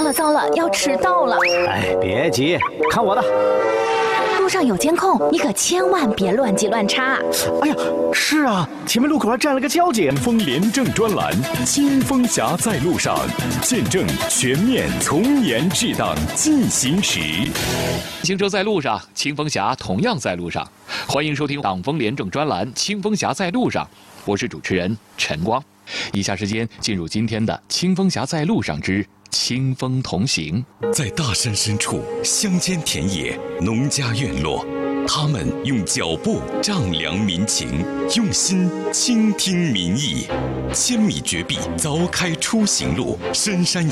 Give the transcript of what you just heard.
糟了，要迟到了！ 哎，别急，看我的。 路上有监控，你可千万别乱挤乱插。 哎呀，是啊，前面路口还站了个交警。 清风廉政专栏，清风侠在路上，见证全面从严治党进行时。 行车在路上，清风侠同样在路上。欢迎收听党风廉政专栏《清风侠在路上》，我是主持人陈光。以下时间进入今天的《清风侠在路上之清风同行》。 在大山深处，乡间田野，农家院落，他们用脚步丈量民情，用心倾听民意。千米绝壁凿开出行路，深山